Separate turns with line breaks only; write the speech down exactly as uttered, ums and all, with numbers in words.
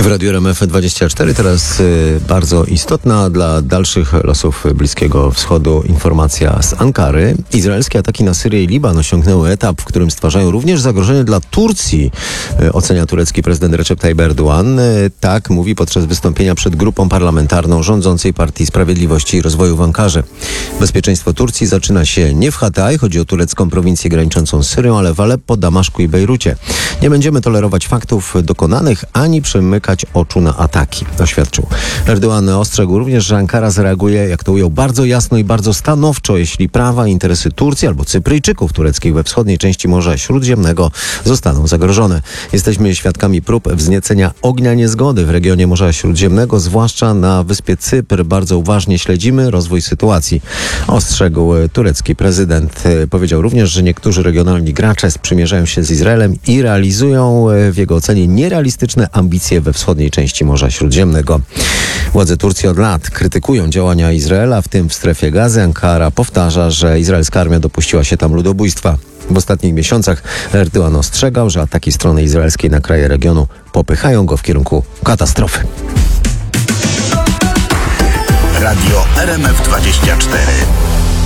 Radiu R M F dwadzieścia cztery. Teraz y, bardzo istotna dla dalszych losów Bliskiego Wschodu informacja z Ankary. Izraelskie ataki na Syrię i Liban osiągnęły etap, w którym stwarzają również zagrożenie dla Turcji, y, ocenia turecki prezydent Recep Tayyip Erdoğan. Y, tak mówi podczas wystąpienia przed grupą parlamentarną rządzącej Partii Sprawiedliwości i Rozwoju w Ankarze. Bezpieczeństwo Turcji zaczyna się nie w Hatay, chodzi o turecką prowincję graniczącą z Syrią, ale w Aleppo, Damaszku i Bejrucie. Nie będziemy tolerować faktów dokonanych, ani przymykać oczu na ataki, oświadczył. Erdoğan ostrzegł również, że Ankara zareaguje, jak to ujął, bardzo jasno i bardzo stanowczo, jeśli prawa i interesy Turcji albo Cypryjczyków tureckich we wschodniej części Morza Śródziemnego zostaną zagrożone. Jesteśmy świadkami prób wzniecenia ognia niezgody w regionie Morza Śródziemnego, zwłaszcza na wyspie Cypr. Bardzo uważnie śledzimy rozwój sytuacji, ostrzegł turecki prezydent. Powiedział również, że niektórzy regionalni gracze sprzymierzają się z Izraelem i realizują w jego ocenie nierealistyczne ambicje we wschodniej części Morza Śródziemnego. Władze Turcji od lat krytykują działania Izraela, w tym w strefie Gazy. Ankara powtarza, że izraelska armia dopuściła się tam ludobójstwa. W ostatnich miesiącach Erdoğan ostrzegał, że ataki strony izraelskiej na kraje regionu popychają go w kierunku katastrofy.
Radio R M F dwadzieścia cztery.